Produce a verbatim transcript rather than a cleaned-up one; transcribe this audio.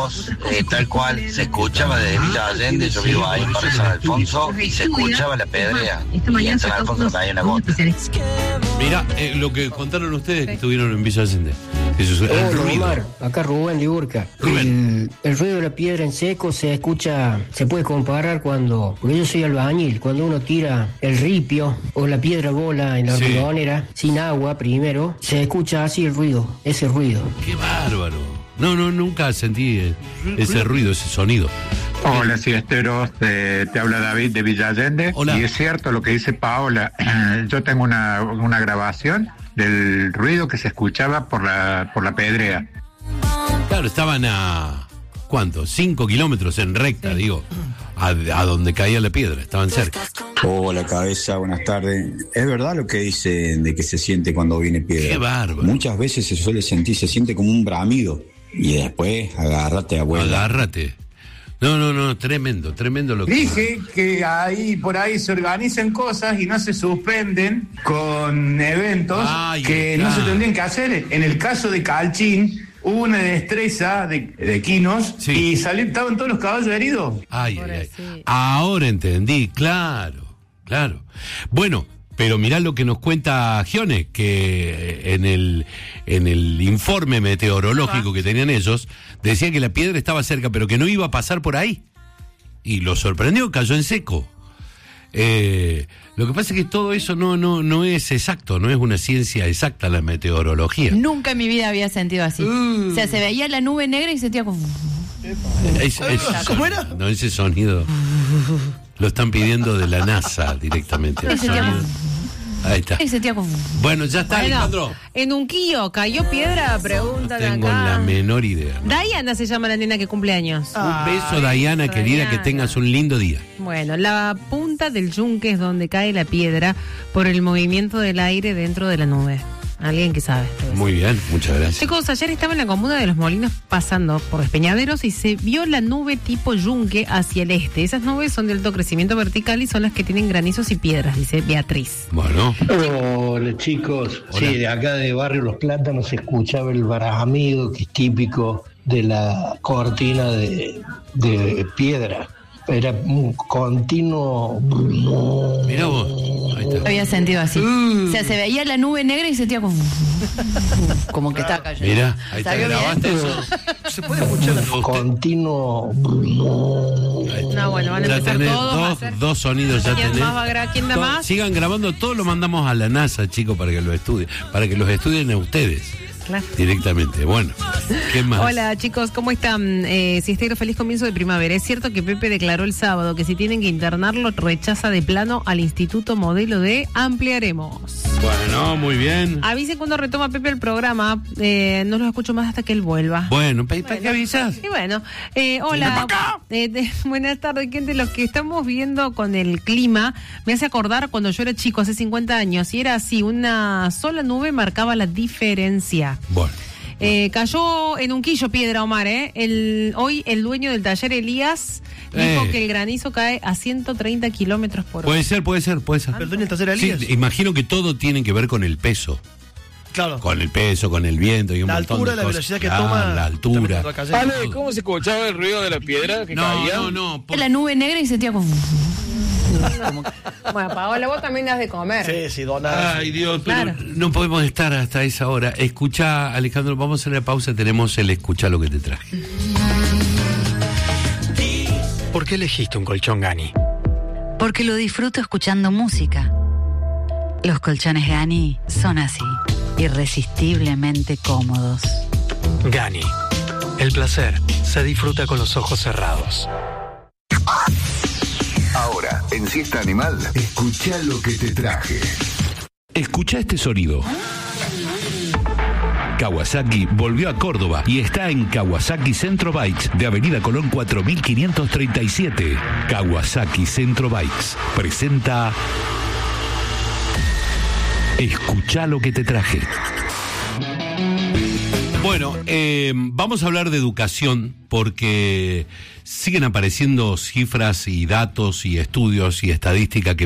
Eh, tal cual, se escuchaba desde Villa Allende, yo vivo ahí para San Alfonso, y se escuchaba la pedrea, y en San Alfonso no caía una gota. Mira, eh, lo que contaron ustedes que estuvieron en Villa Allende. Eso es el ruido. Omar, acá Rubén Liburca. Rubén. El, el ruido de la piedra en seco se escucha, se puede comparar cuando, porque yo soy albañil, cuando uno tira el ripio o la piedra bola en la Sí. hormigonera, sin agua primero, se escucha así el ruido, ese ruido. Qué bárbaro. No, no, nunca sentí eh, ese ruido, ese sonido. Hola, siesteros, te, te habla David de Villa Allende. Hola. Y es cierto lo que dice Paola. Yo tengo una, una grabación del ruido que se escuchaba por la, por la pedrea. Claro, estaban a... ¿Cuánto? Cinco kilómetros en recta, digo, a, a donde caía la piedra, estaban cerca. Hola, cabeza, buenas tardes. Es verdad lo que dicen de que se siente cuando viene piedra. Qué bárbaro. Muchas veces se suele sentir, se siente como un bramido. Y después, agárrate, abuela. Agárrate. No, no, no, tremendo, tremendo lo que... Dije que ahí por ahí se organizan cosas y no se suspenden con eventos Ay, que claro. no se tendrían que hacer. En el caso de Calchín, hubo una destreza de, de quinos Sí. y salió, estaban todos los caballos heridos. Ay, ay, ay. Ahora entendí, claro, claro. Bueno, pero mirá lo que nos cuenta Gione, que en el, en el informe meteorológico que tenían ellos, decía que la piedra estaba cerca, pero que no iba a pasar por ahí. Y lo sorprendió, cayó en seco. Eh, lo que pasa es que todo eso no, no, no es exacto, no es una ciencia exacta la meteorología. Nunca en mi vida había sentido así. Uh. O sea, se veía la nube negra y sentía como... Es- es- ¿Cómo era? No, ese sonido lo están pidiendo de la NASA directamente. el Y sentía sonido. como... Ahí está. y sentía como... Bueno, ya está, Bueno, Alejandro. en Unquillo cayó piedra, No preguntan tengo acá. la menor idea. ¿no? Diana se llama la nena que cumple años. Un beso, Diana, querida, Diana. que tengas un lindo día. Bueno, la punta del yunque es donde cae la piedra por el movimiento del aire dentro de la nube. Alguien que sabe. Muy bien, muchas gracias. Chicos, ayer estaba en la comuna de Los Molinos pasando por Despeñaderos y se vio la nube tipo yunque hacia el este. Esas nubes son de alto crecimiento vertical y son las que tienen granizos y piedras, dice Beatriz. Bueno, Hola chicos, Hola. sí, de acá de Barrio Los Plátanos se escuchaba el barajamido que es típico de la cortina de, de piedra. Era un continuo... mirá vos. Ahí está. Había sentido así. Uh. O sea, se veía la nube negra y sentía como... como que estaba cayendo. Mirá, ahí está, ¿Salió bien? grabaste eso. Se puede escuchar todo. Continuo... Ahí está. No, bueno, van a Ya empezar tenés todos a dos, hacer- dos sonidos, ya ¿Quién tenés. más va a gra- quién da To- más? Sigan grabando, todo lo mandamos a la NASA, chicos, para que lo estudien, para que los estudien a ustedes Claro. directamente. Bueno, ¿qué más? Hola chicos, ¿cómo están? Eh, Siestero, feliz comienzo de primavera. Es cierto que Pepe declaró el sábado que si tienen que internarlo rechaza de plano al Instituto Modelo de Ampliaremos. Bueno, muy bien. Avisen cuando retoma Pepe el programa, eh, no los escucho más hasta que él vuelva. Bueno, ¿para para qué avisas? Y bueno, eh, hola, eh, de- buenas tardes, gente. Lo que estamos viendo con el clima me hace acordar cuando yo era chico, hace cincuenta años, y era así, una sola nube marcaba la diferencia. Bueno. Eh, cayó en Unquillo piedra, Omar, ¿eh? El, hoy el dueño del taller, Elías, dijo Eh. que el granizo cae a ciento treinta kilómetros por hora. Puede ser, puede ser, puede ser. Perdón, el taller Sí, Elías. imagino que todo tiene que ver con el peso. Claro. Con el peso, con el viento y un La montón altura, de la cosas. velocidad que Claro, toma. la también altura. cuando cayó. Ale, ¿cómo se escuchaba el ruido de la piedra que No, caía? no, no. por- La nube negra y sentía como... Bueno, Paola, vos también das de comer. Sí, sí, donar. Ay, Dios, pero Claro. no podemos estar hasta esa hora. Escucha, Alejandro, vamos a hacer la pausa. Tenemos el escucha lo que te traje. ¿Por qué elegiste un colchón Gani? Porque lo disfruto escuchando música. Los colchones Gani son así, irresistiblemente cómodos. Gani. El placer se disfruta con los ojos cerrados. Ahora, en Siesta Animal, escucha lo que te traje. Escucha este sonido. Kawasaki volvió a Córdoba y está en Kawasaki Centro Bikes de Avenida Colón cuatro mil quinientos treinta y siete. Kawasaki Centro Bikes presenta Escucha lo que te traje. Bueno, eh, vamos a hablar de educación porque siguen apareciendo cifras y datos y estudios y estadística que